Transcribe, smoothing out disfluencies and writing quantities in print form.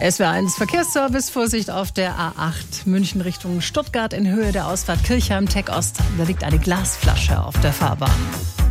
SWR1 Verkehrsservice, Vorsicht auf der A8 München Richtung Stuttgart in Höhe der Ausfahrt Kirchheim-Tech Ost. Da liegt eine Glasflasche auf der Fahrbahn.